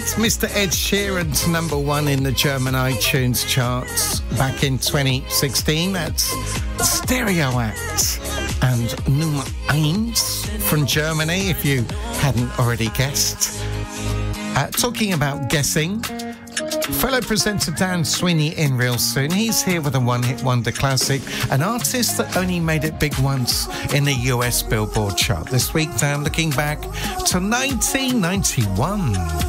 Mr. Ed Sheeran's number one in the German iTunes charts back in 2016. That's Stereo Act and Nummer 1 from Germany, if you hadn't already guessed. Talking about guessing, fellow presenter Dan Sweeney in real soon. He's here with a one-hit wonder classic, an artist that only made it big once in the US Billboard chart. This week, Dan looking back to 1991.